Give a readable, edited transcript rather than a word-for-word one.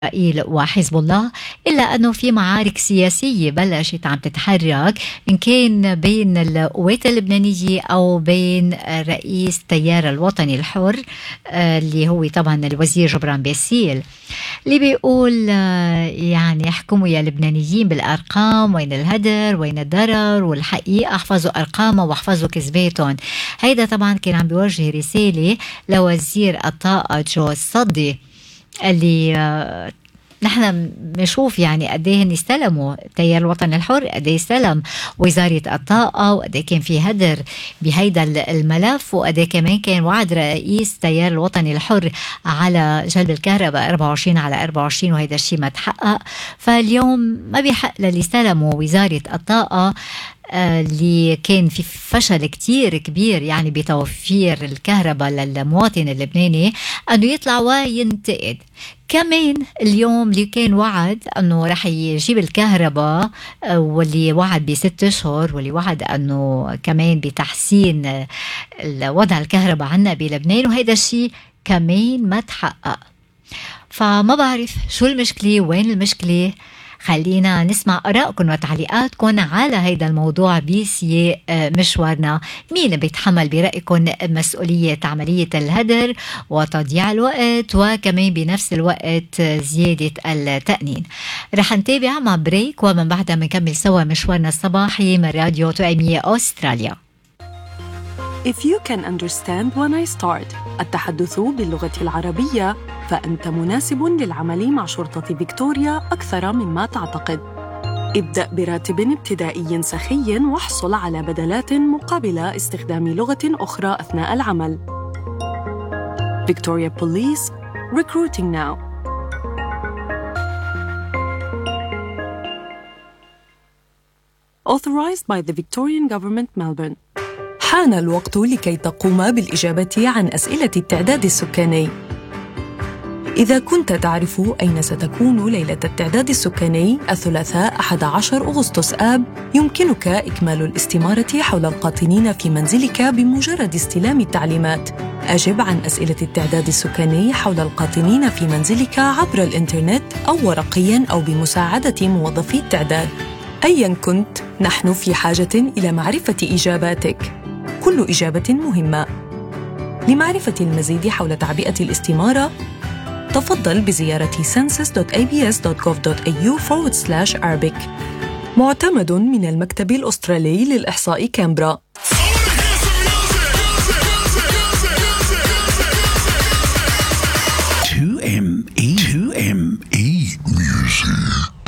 إسرائيل وحزب الله، إلا أنه في معارك سياسية بلشت عم تتحرك، إن كان بين القوات اللبنانية أو بين رئيس التيار الوطني الحر اللي هو طبعا الوزير جبران باسيل، اللي بيقول يعني احكموا يا لبنانيين بالأرقام، وين الهدر وين الضرر، والحقيقة احفظوا أرقامها واحفظوا كذباتهم. هيدا طبعا كان عم بيوجه رسالة لوزير الطاقة جو الصدي، اللي نحن بنشوف يعني قد ايه هن استلموا التيار الوطني الحر، قد ايه استلم وزارة الطاقة، وقد ايه كان في هدر بهيدا الملف، وقد ايه كمان كان وعد رئيس التيار الوطني الحر على جلب الكهرباء 24 على 24، وهيدا الشيء ما تحقق. فاليوم ما بيحق للي استلموا وزارة الطاقة اللي كان في فشل كتير كبير يعني بتوفير الكهرباء للمواطن اللبناني أنه يطلع وينتقد. كمان اليوم اللي كان وعد أنه رح يجيب الكهرباء، واللي وعد ب6 أشهر، واللي وعد أنه كمان بتحسين وضع الكهرباء عنا بلبنان، وهيدا الشيء كمان ما تحقق. فما بعرف شو المشكلة، وين المشكلة. خلينا نسمع آرائكم وتعليقاتكم على هيدا الموضوع بسياق مشوارنا. مين بيتحمل برأيكم مسؤولية عملية الهدر وتضييع الوقت، وكمان بنفس الوقت زيادة التأنين؟ رح نتابع مع بريك، ومن بعدها منكمل سوا مشوارنا الصباحي من راديو توأمية أستراليا. If you can understand when I start التحدث باللغة العربية، فأنت مناسب للعمل مع شرطة فيكتوريا أكثر مما تعتقد. ابدأ براتب ابتدائي سخي واحصل على بدلات مقابل استخدام لغة أخرى أثناء العمل. Victoria Police, recruiting now. Authorized by the Victorian Government, Melbourne. حان الوقت لكي تقوم بالإجابة عن أسئلة التعداد السكاني. إذا كنت تعرف أين ستكون ليلة التعداد السكاني الثلاثاء 11 أغسطس آب، يمكنك إكمال الاستمارة حول القاطنين في منزلك بمجرد استلام التعليمات. أجب عن أسئلة التعداد السكاني حول القاطنين في منزلك عبر الإنترنت أو ورقياً أو بمساعدة موظفي التعداد. أياً كنت، نحن في حاجة إلى معرفة إجاباتك. كل إجابة مهمة. لمعرفة المزيد حول تعبئة الاستمارة، تفضل بزيارة census.abs.gov.au/Arabic. معتمد من المكتب الأسترالي للإحصاء كامبرا. 2ME Music.